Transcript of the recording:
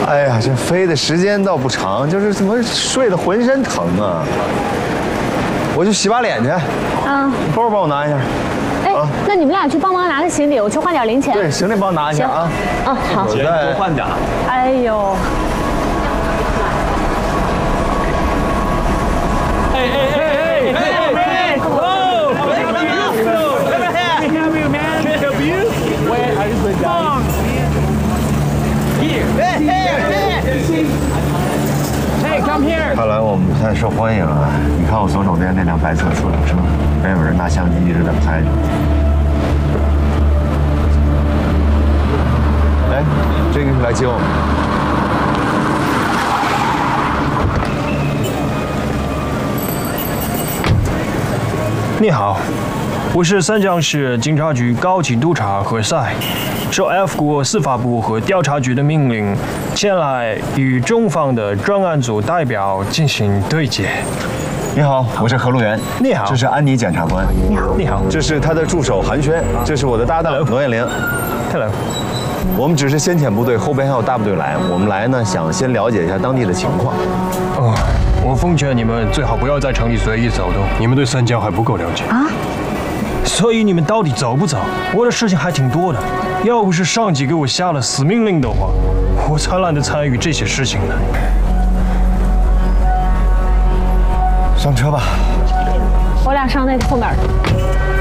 哎呀，这飞的时间倒不长，就是怎么睡得浑身疼啊！我去洗把脸去。 啊， 你包帮我拿一下。 哎，那你们俩去帮忙拿个行李，我去换点零钱。 对，行李帮我拿一下啊。 啊，好。 我再多换点。 哎呦。 看来我们不太受欢迎啊！你看我左手边那辆白色出租车，还有人拿相机一直在拍。哎，这个是来接我们。 你好，我是三江市警察局高级督察何赛，受 F 国司法部和调查局的命令，前来与中方的专案组代表进行对接。 你好，我是何路源。 你好， 这是安妮检察官。 你好， 你好， 这是他的助手韩轩，这是我的搭档罗艳玲。 Hello。 我们只是先遣部队，后边还有大部队来。我们来呢，想先了解一下当地的情况。 哦，我奉劝你们最好不要在城里随意走动，你们对三江还不够了解啊。所以你们到底走不走？我的事情还挺多的，要不是上级给我下了死命令的话，我才懒得参与这些事情呢。 上车吧。 我俩上那后面。